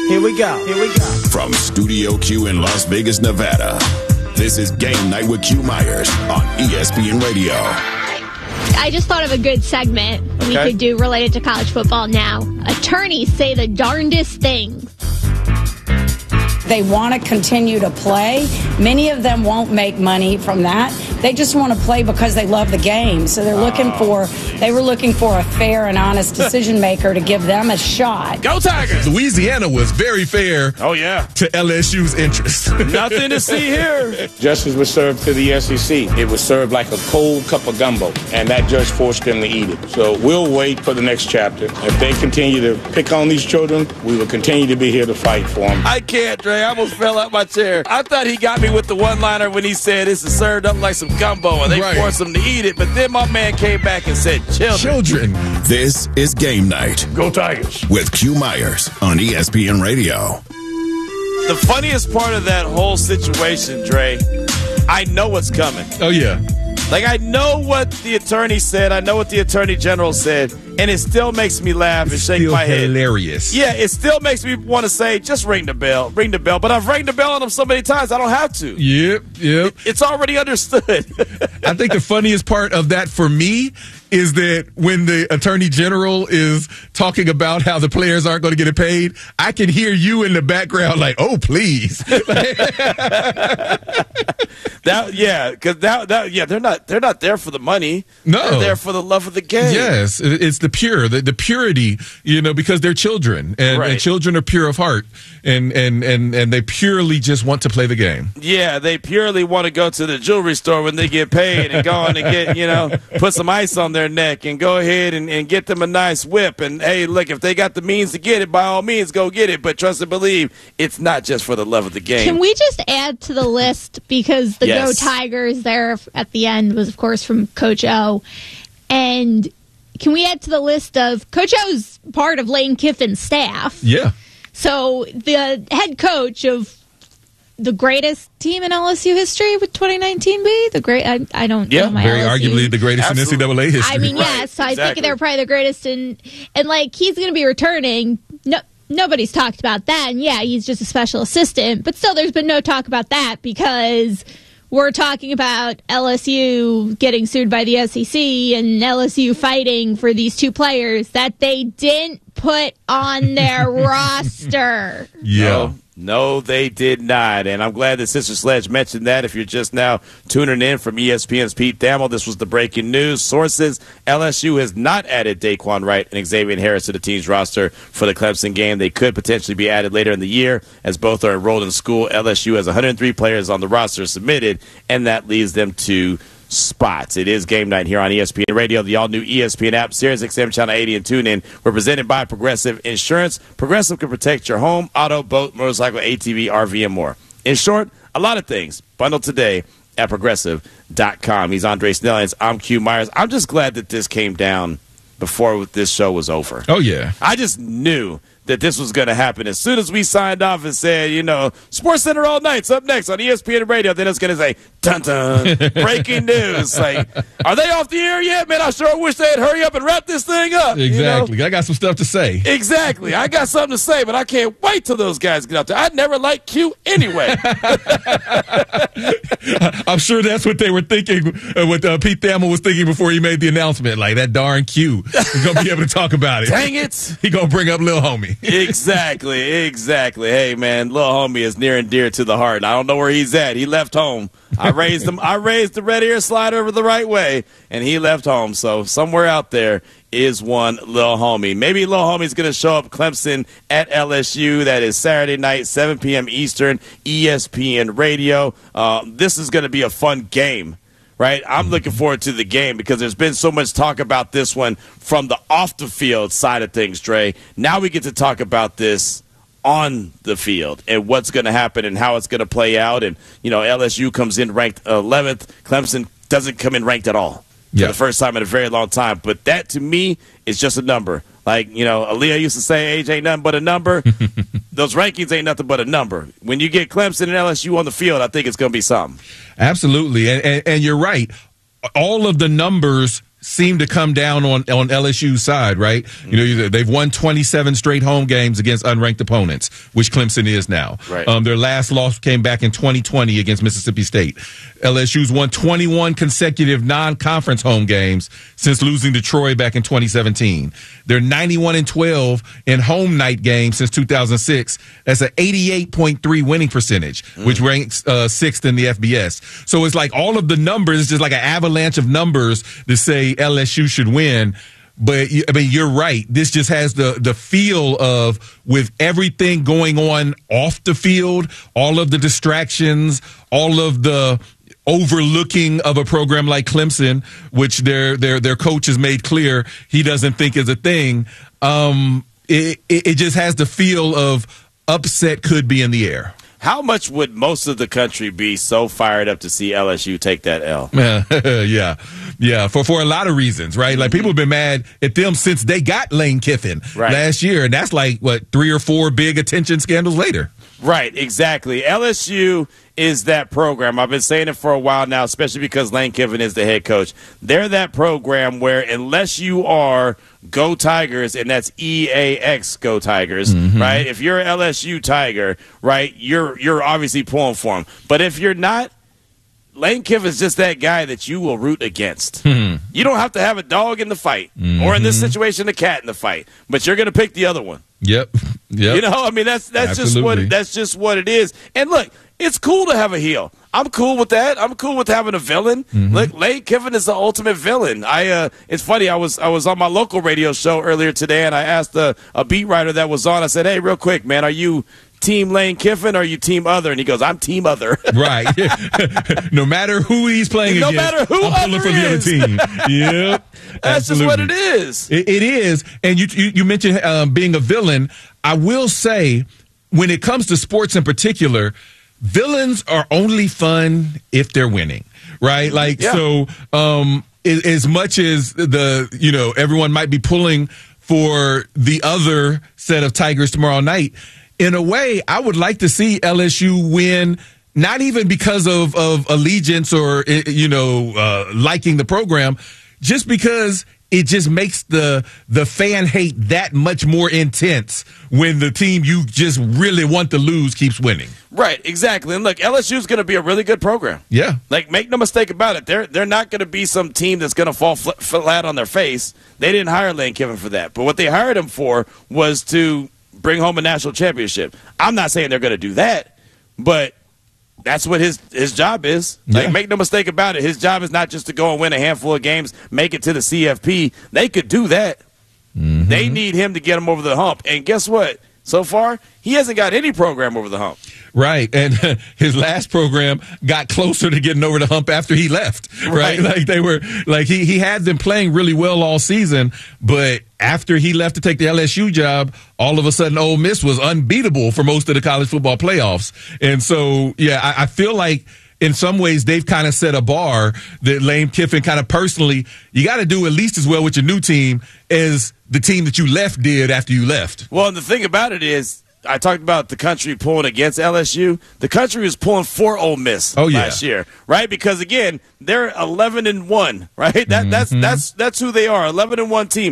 Here we go. From Studio Q in Las Vegas, Nevada, this is Game Night with Q Myers on ESPN Radio. I just thought of a good segment we could do related to college football now. Attorneys say the darndest things. They want to continue to play. Many of them won't make money from that. They just want to play because they love the game. So they were looking for a fair and honest decision maker to give them a shot. Go Tigers! Louisiana was very fair. Oh, yeah. To LSU's interest. Nothing to see here. Justice was served to the SEC. It was served like a cold cup of gumbo, and that judge forced them to eat it. So we'll wait for the next chapter. If they continue to pick on these children, we will continue to be here to fight for them. I can't, Dre. I almost fell out my chair. I thought he got me with the one-liner when he said this is served up like some gumbo, and they forced him to eat it. But then my man came back and said, children. This is Game Night. Go Tigers. With Q Myers on ESPN Radio. The funniest part of that whole situation, Dre, I know what's coming. Oh, yeah. Like, I know what the attorney said. I know what the attorney general said. And it still makes me laugh and shake my head. Hilarious. Yeah, it still makes me want to say, just ring the bell. Ring the bell. But I've rang the bell on them so many times, I don't have to. Yep. It's already understood. I think the funniest part of that for me is that when the attorney general is talking about how the players aren't going to get it paid, I can hear you in the background like, oh, please. They're not there for the money. No. They're there for the love of the game. Yes, it's the purity, because they're children, and children are pure of heart, and they purely just want to play the game. Yeah, they purely want to go to the jewelry store when they get paid and go on and get, put some ice on their neck and go ahead and get them a nice whip. And, hey, look, if they got the means to get it, by all means, go get it. But trust and believe, it's not just for the love of the game. Can we just add to the list, because the Go Tigers there at the end was, of course, from Coach O. And can we add to the list of Coach O's part of Lane Kiffin's staff? Yeah. So the head coach of the greatest team in LSU history, would 2019 be? I don't know my very LSU. Arguably the greatest in NCAA history. I mean, yes, I think they're probably the greatest and like, he's going to be returning. No, nobody's talked about that. And yeah, he's just a special assistant, but still there's been no talk about that because we're talking about LSU getting sued by the SEC and LSU fighting for these two players that they didn't put on their roster. Yeah. No, they did not. And I'm glad that Sister Sledge mentioned that. If you're just now tuning in from ESPN's Pete Thamel, this was the breaking news. Sources, LSU has not added Daquan Wright and Xavier Harris to the team's roster for the Clemson game. They could potentially be added later in the year as both are enrolled in school. LSU has 103 players on the roster submitted, and that leaves them to spots. It is Game Night here on ESPN Radio, the all-new ESPN app, Sirius XM Channel 80, and TuneIn. We're presented by Progressive Insurance. Progressive can protect your home, auto, boat, motorcycle, ATV, RV, and more. In short, a lot of things. Bundle today at Progressive.com. He's Andre Snellings. I'm Q Myers. I'm just glad that this came down before this show was over. Oh, yeah. I just knew that this was going to happen. As soon as we signed off and said, Sports Center all night's up next on ESPN Radio, then it's going to say, dun-dun, breaking news. Like, are they off the air yet? Man, I sure wish they'd hurry up and wrap this thing up. Exactly. I got some stuff to say. Exactly. I got something to say, but I can't wait till those guys get out there. I never liked Q anyway. I'm sure that's what they were thinking, what Pete Thamel was thinking before he made the announcement. Like, that darn Q is going to be able to talk about it. Dang it. He going to bring up Lil Homie. Exactly. Hey, man, Lil Homie is near and dear to the heart. I don't know where he's at. He left home. I raised him. I raised the red ear slider over the right way, and he left home. So somewhere out there is one Lil Homie. Maybe Lil Homie's going to show up Clemson at LSU. That is Saturday night, 7 p.m. Eastern, ESPN Radio. This is going to be a fun game. Right, I'm looking forward to the game because there's been so much talk about this one from the off-the-field side of things, Dre. Now we get to talk about this on the field and what's going to happen and how it's going to play out. And, LSU comes in ranked 11th. Clemson doesn't come in ranked at all for the first time in a very long time. But that, to me, is just a number. Like, Aaliyah used to say age ain't nothing but a number. Those rankings ain't nothing but a number. When you get Clemson and LSU on the field, I think it's going to be something. Absolutely. And you're right. All of the numbers seem to come down on LSU's side, right? You know, they've won 27 straight home games against unranked opponents, which Clemson is now. Right. Their last loss came back in 2020 against Mississippi State. LSU's won 21 consecutive non-conference home games since losing to Troy back in 2017. They're 91-12 in home night games since 2006. That's an 88.3 winning percentage, which ranks sixth in the FBS. So it's like all of the numbers, it's just like an avalanche of numbers to say LSU should win. But I mean, you're right. This just has the feel of, with everything going on off the field, all of the distractions, all of the overlooking of a program like Clemson, which their coach has made clear he doesn't think is a thing. It just has the feel of upset could be in the air. How much would most of the country be so fired up to see LSU take that L? Yeah, for a lot of reasons, right? Like, people have been mad at them since they got Lane Kiffin last year, and that's like, 3 or 4 big attention scandals later. Right, exactly. LSU is that program. I've been saying it for a while now, especially because Lane Kiffin is the head coach. They're that program where, unless you are Go Tigers, and that's EAX Go Tigers, right? If you're an LSU Tiger, right, you're obviously pulling for them. But if you're not, Lane Kiffin's just that guy that you will root against. You don't have to have a dog in the fight, or in this situation, a cat in the fight, but you're going to pick the other one. Yep. You know, I mean, that's just what it is. And look, it's cool to have a heel. I'm cool with that. I'm cool with having a villain. Look, Lane Kiffin is the ultimate villain. It's funny. I was on my local radio show earlier today, and I asked a beat writer that was on. I said, "Hey, real quick, man, are you Team Lane Kiffin or are you Team Other?" And he goes, "I'm Team Other." Right. No matter who he's playing against, no matter who I'm pulling for the other team. Yep. That's Absolutely. just what it is. It is. And you mentioned being a villain. I will say, when it comes to sports in particular, villains are only fun if they're winning, right? Like, so as much as everyone might be pulling for the other set of Tigers tomorrow night, in a way, I would like to see LSU win, not even because of allegiance or, liking the program, just because it just makes the fan hate that much more intense when the team you just really want to lose keeps winning. Right, exactly. And look, LSU's going to be a really good program. Yeah. Like, make no mistake about it. They're not going to be some team that's going to fall flat on their face. They didn't hire Lane Kiffin for that. But what they hired him for was to bring home a national championship. I'm not saying they're going to do that, but that's what his job is. Like, make no mistake about it. His job is not just to go and win a handful of games, make it to the CFP. They could do that. They need him to get them over the hump. And guess what? So far, he hasn't got any program over the hump. Right. And his last program got closer to getting over the hump after he left. Right. Like, they were like, he had them playing really well all season, but after he left to take the LSU job, all of a sudden Ole Miss was unbeatable for most of the college football playoffs. And so, I feel like in some ways they've kind of set a bar that Lane Kiffin kind of personally, you got to do at least as well with your new team as the team that you left did after you left. Well, and the thing about it is, I talked about the country pulling against LSU. The country was pulling for Ole Miss last year, right? Because again, they're 11-1, right? That's who they are, 11-1 team.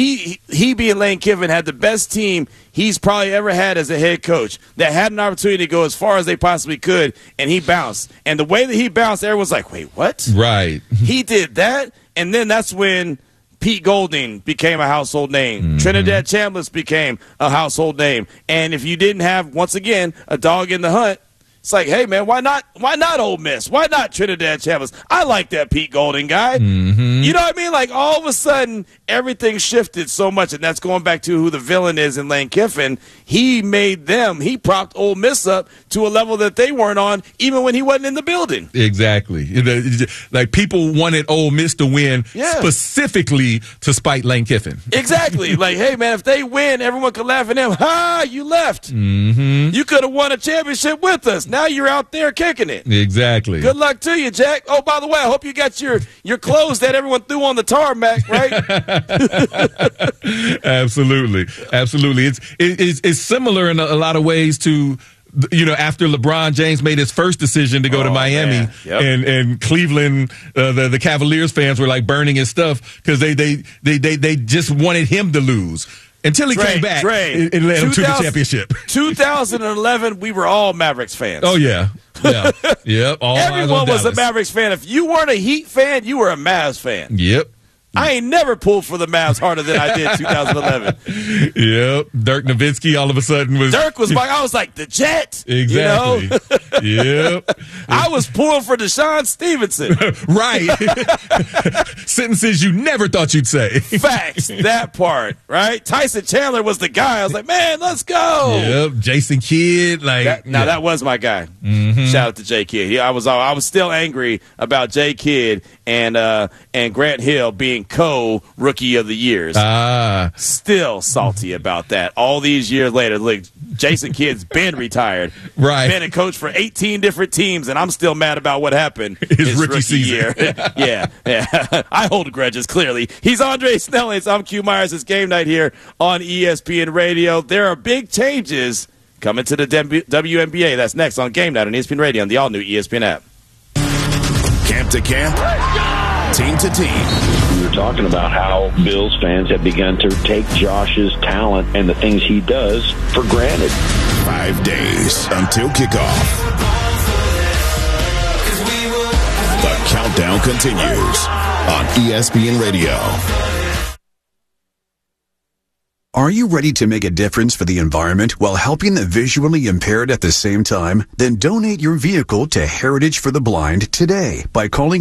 He being Lane Kiffin had the best team he's probably ever had as a head coach that had an opportunity to go as far as they possibly could, and he bounced. And the way that he bounced, everyone's like, "Wait, what?" Right. He did that, and then that's when Pete Golding became a household name. Trinidad Chambliss became a household name. And if you didn't have, once again, a dog in the hunt, it's like, hey, man, why not Ole Miss? Why not Trinidad Chambliss? I like that Pete Golding guy. You know what I mean? Like, all of a sudden, everything shifted so much, and that's going back to who the villain is in Lane Kiffin. He propped Ole Miss up to a level that they weren't on, even when he wasn't in the building. Exactly. Like, people wanted Ole Miss to win specifically to spite Lane Kiffin. Exactly. Like, hey, man, if they win, everyone can laugh at them. Ha, you left. You could have won a championship with us. Now you're out there kicking it. Exactly. Good luck to you, Jack. Oh, by the way, I hope you got your clothes that everyone threw on the tarmac, right? Absolutely. It's similar in a lot of ways to after LeBron James made his first decision to go to Miami, and Cleveland, the Cavaliers fans were like burning his stuff because they just wanted him to lose. Until he came back and led him to the championship. 2011, we were all Mavericks fans. Oh, yeah. Yep. Everyone was a Mavericks fan. If you weren't a Heat fan, you were a Mavs fan. Yep. I ain't never pulled for the Mavs harder than I did 2011. Yep. Dirk Nowitzki all of a sudden was... Dirk was I was like, the Jet. Exactly. Yep. I was pulling for Deshaun Stevenson. Right. Sentences you never thought you'd say. Facts. That part, right? Tyson Chandler was the guy. I was like, man, let's go. Yep. Jason Kidd. That was my guy. Mm-hmm. Shout out to J. Kidd. I was still angry about J. Kidd and Grant Hill being co-rookie of the years. Still salty about that. All these years later, look, Jason Kidd's been retired. Right. Been a coach for 18 different teams, and I'm still mad about what happened his rookie season. Year. Yeah. I hold grudges, clearly. He's Andre Snellings. I'm Q Myers. It's game night here on ESPN Radio. There are big changes coming to the WNBA. That's next on Game Night on ESPN Radio and the all-new ESPN app. Camp to camp, team to team. We were talking about how Bills fans have begun to take Josh's talent and the things he does for granted. 5 days until kickoff. The countdown continues on ESPN Radio. Are you ready to make a difference for the environment while helping the visually impaired at the same time? Then donate your vehicle to Heritage for the Blind today by calling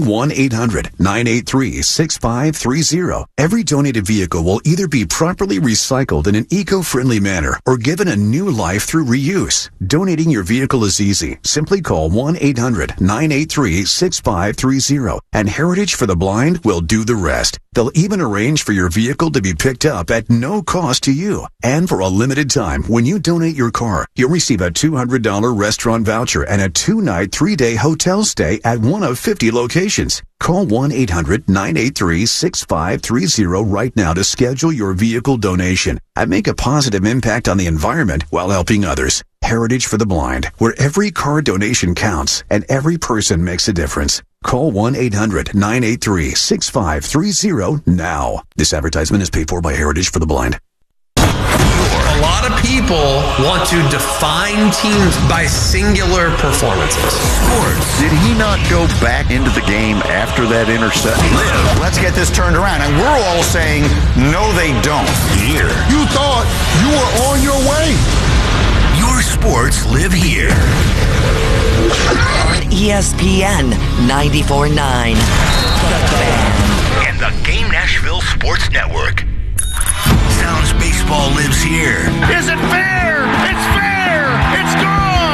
1-800-983-6530. Every donated vehicle will either be properly recycled in an eco-friendly manner or given a new life through reuse. Donating your vehicle is easy. Simply call 1-800-983-6530 and Heritage for the Blind will do the rest. They'll even arrange for your vehicle to be picked up at no cost to you. And for a limited time, when you donate your car, you'll receive a $200 restaurant voucher and a 2-night, 3-day hotel stay at one of 50 locations. Call 1-800-983-6530 right now to schedule your vehicle donation and make a positive impact on the environment while helping others. Heritage for the Blind, where every car donation counts and every person makes a difference. Call 1-800-983-6530 now. This advertisement is paid for by Heritage for the Blind. A lot of people want to define teams by singular performances. Sports. Did he not go back into the game after that interception? Let's get this turned around. And we're all saying, no, they don't. Here. You thought you were on your way. Your sports live here. On ESPN 94.9. The Fan. And the Game Nashville Sports Network. Sounds baseball lives here. Is it fair?